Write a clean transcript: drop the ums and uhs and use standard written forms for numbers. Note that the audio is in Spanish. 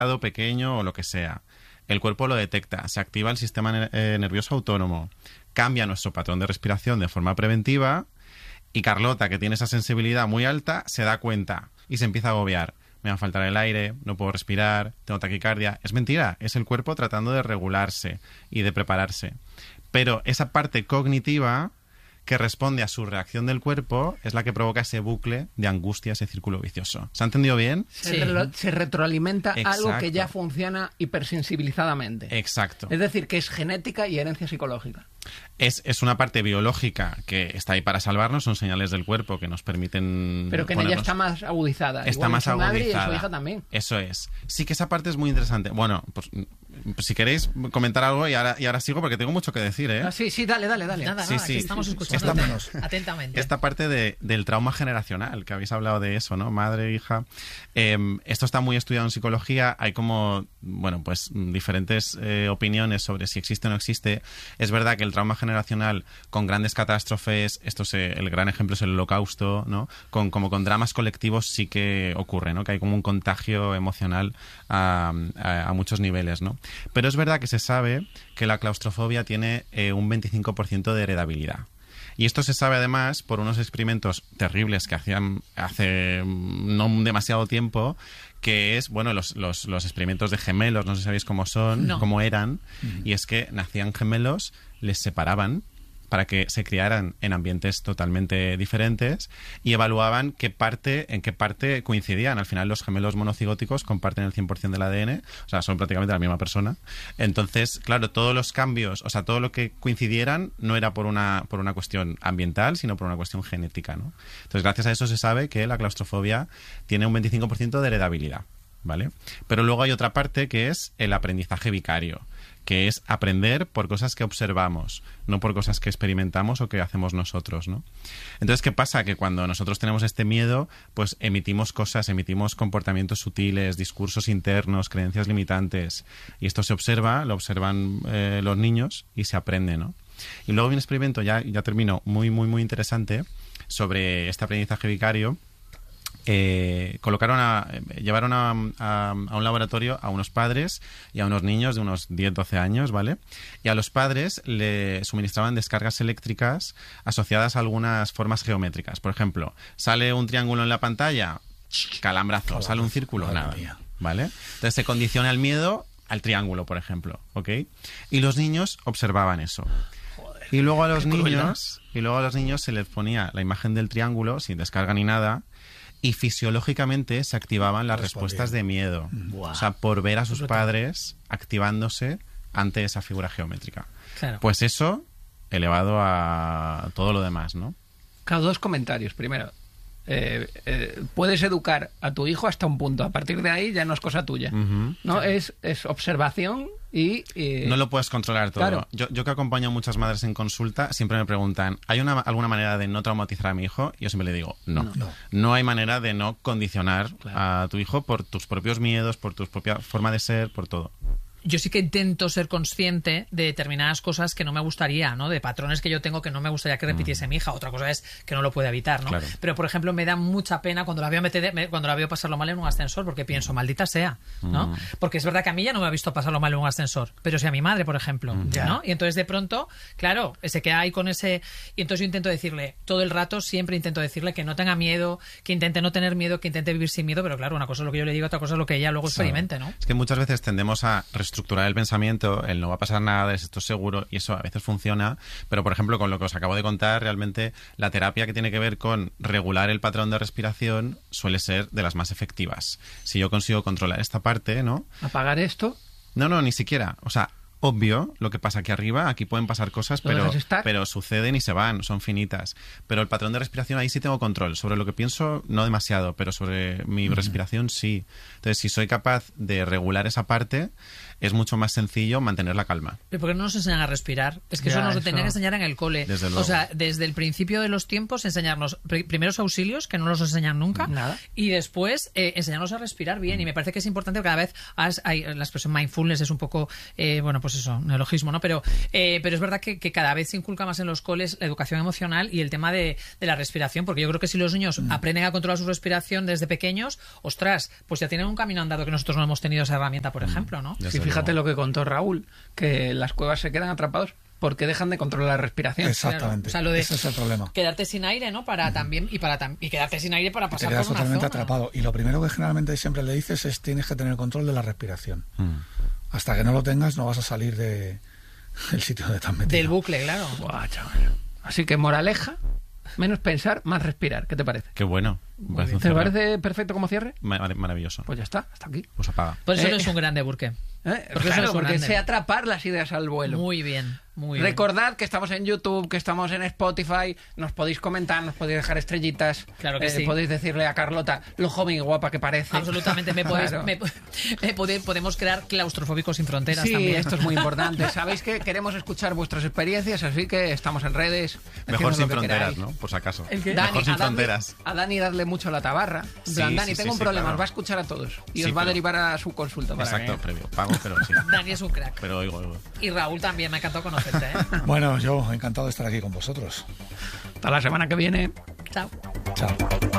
pequeño o lo que sea. El cuerpo lo detecta, se activa el sistema nervioso autónomo, cambia nuestro patrón de respiración de forma preventiva y Carlota, que tiene esa sensibilidad muy alta, se da cuenta y se empieza a agobiar. Me va a faltar el aire, no puedo respirar, tengo taquicardia. Es mentira, es el cuerpo tratando de regularse y de prepararse. Pero esa parte cognitiva que responde a su reacción del cuerpo es la que provoca ese bucle de angustia, ese círculo vicioso. ¿Se ha entendido bien? Se retroalimenta. Exacto. Algo que ya funciona hipersensibilizadamente. Exacto. Es decir, que es genética y herencia psicológica. Es una parte biológica que está ahí para salvarnos, son señales del cuerpo que nos permiten... Pero que en ella está más agudizada. Está más agudizada. Madre y en su agudizada. hija también. Eso es. Sí que esa parte es muy interesante. Bueno, pues si queréis comentar algo y ahora sigo porque tengo mucho que decir, ¿eh? Sí, dale. Nada, Sí, aquí estamos escuchando atentamente. Esta parte del trauma generacional, que habéis hablado de eso, ¿no? Madre, hija. Esto está muy estudiado en psicología. Hay como, bueno, pues diferentes opiniones sobre si existe o no existe. Es verdad que el trauma generacional con grandes catástrofes, el gran ejemplo es el Holocausto, ¿no? Como con dramas colectivos sí que ocurre, ¿no? Que hay como un contagio emocional a muchos niveles, ¿no? Pero es verdad que se sabe que la claustrofobia tiene un 25% de heredabilidad. Y esto se sabe además por unos experimentos terribles que hacían hace no demasiado tiempo, que es, bueno, los experimentos de gemelos, no sé si sabéis cómo son, cómo eran, y es que nacían gemelos, les separaban para que se criaran en ambientes totalmente diferentes y evaluaban en qué parte coincidían. Al final los gemelos monocigóticos comparten el 100% del ADN, o sea, son prácticamente la misma persona. Entonces, claro, todos los cambios, o sea, todo lo que coincidieran no era por una cuestión ambiental, sino por una cuestión genética, ¿no? Entonces, gracias a eso se sabe que la claustrofobia tiene un 25% de heredabilidad, ¿vale? Pero luego hay otra parte que es el aprendizaje vicario, que es aprender por cosas que observamos, no por cosas que experimentamos o que hacemos nosotros, ¿no? Entonces, ¿qué pasa? Que cuando nosotros tenemos este miedo, pues emitimos comportamientos sutiles, discursos internos, creencias limitantes, y esto se observa, lo observan los niños y se aprende, ¿no? Y luego hay un experimento, ya termino, muy, muy, muy interesante, sobre este aprendizaje vicario. Llevaron a un laboratorio a unos padres y a unos niños de unos 10-12 años, ¿vale? Y a los padres le suministraban descargas eléctricas asociadas a algunas formas geométricas. Por ejemplo, sale un triángulo en la pantalla, calambrazo, sale un círculo, nada, ¿vale? Entonces se condiciona el miedo al triángulo, por ejemplo, ¿ok? Y los niños observaban eso. Y luego a los niños se les ponía la imagen del triángulo sin descarga ni nada. Y fisiológicamente se activaban las respuestas de miedo. Wow. O sea, por ver a sus padres activándose ante esa figura geométrica. Claro. Pues eso elevado a todo lo demás, ¿no? Claro, dos comentarios. Primero, puedes educar a tu hijo hasta un punto. A partir de ahí ya no es cosa tuya. ¿No? Claro. Es observación y... No lo puedes controlar todo. Claro. Yo que acompaño a muchas madres en consulta, siempre me preguntan, ¿hay alguna manera de no traumatizar a mi hijo? Y yo siempre le digo, no hay manera de no condicionar a tu hijo por tus propios miedos, por tu propia forma de ser, por todo. Yo sí que intento ser consciente de determinadas cosas que no me gustaría, ¿no? De patrones que yo tengo que no me gustaría que repitiese mi hija. Otra cosa es que no lo puede evitar, ¿no? Claro. Pero, por ejemplo, me da mucha pena cuando la veo pasarlo mal en un ascensor, porque pienso, maldita sea, ¿no? Porque es verdad que a mí ya no me ha visto pasarlo mal en un ascensor, pero sí a mi madre, por ejemplo, ¿no? Y entonces, de pronto, claro, se queda ahí con ese... Y entonces yo intento decirle, todo el rato siempre intento decirle que no tenga miedo, que intente no tener miedo, que intente vivir sin miedo, pero claro, una cosa es lo que yo le digo, otra cosa es lo que ella luego experimente, ¿no? Es que muchas veces tendemos a estructurar el pensamiento, el no va a pasar nada, esto es seguro, y eso a veces funciona, pero por ejemplo con lo que os acabo de contar, realmente la terapia que tiene que ver con regular el patrón de respiración suele ser de las más efectivas. Si yo consigo controlar esta parte, ¿no? ¿Apagar esto? No, ni siquiera, o sea, obvio lo que pasa aquí arriba, aquí pueden pasar cosas, pero suceden y se van, son finitas. Pero el patrón de respiración, ahí sí tengo control. Sobre lo que pienso, no demasiado, pero sobre mi respiración sí. Entonces, si soy capaz de regular esa parte, es mucho más sencillo mantener la calma. ¿Pero por qué no nos enseñan a respirar? Es que eso nos lo tenían que enseñar en el cole. Desde luego. O sea, desde el principio de los tiempos, enseñarnos primeros auxilios, que no nos enseñan nunca, y después enseñarnos a respirar bien. Y me parece que es importante, cada vez hay la expresión mindfulness es un poco, pues eso, neologismo, ¿no? Pero es verdad que cada vez se inculca más en los coles la educación emocional y el tema de la respiración, porque yo creo que si los niños aprenden a controlar su respiración desde pequeños, ostras, pues ya tienen un camino andado que nosotros no hemos tenido esa herramienta, por ejemplo, ¿no? Sí, fíjate lo que contó Raúl, que las cuevas se quedan atrapados porque dejan de controlar la respiración. Exactamente. Claro. O sea, lo de ese es el problema. Quedarte sin aire, ¿no? Para también y quedarte sin aire para pasar te quedas por una totalmente zona. atrapado. Y lo primero que generalmente siempre le dices es tienes que tener control de la respiración. Hasta que no lo tengas no vas a salir del sitio donde te has metido. Del bucle, claro. Buah, chaval. Así que moraleja, menos pensar, más respirar. ¿Qué te parece? Qué bueno. ¿Te parece perfecto como cierre? Maravilloso. Pues ya está, hasta aquí. Pues apaga. Por eso no es un grande Burke. Claro, porque sé atrapar las ideas al vuelo. Muy bien, muy bien. Recordad que estamos en YouTube, que estamos en Spotify, nos podéis comentar, nos podéis dejar estrellitas. Claro que sí. Podéis decirle a Carlota lo joven y guapa que parece. Absolutamente, podemos crear claustrofóbicos sin fronteras sí, también. esto es muy importante. Sabéis que queremos escuchar vuestras experiencias, así que estamos en redes. Mejor sin fronteras, queráis. ¿no? Por si acaso. Dani, Mejor sin fronteras. A Dani dadle mucho la tabarra. En plan, Dani, tengo un problema, claro. os va a escuchar a todos y Sí, os va a pero- derivar a su consulta. Para Exacto, que- previo. Pago, pero sí. Dani es un crack. Pero oigo. Y Raúl también, me ha encantado conocerte, ¿eh? Bueno, yo encantado de estar aquí con vosotros. Hasta la semana que viene. Chao. Chao.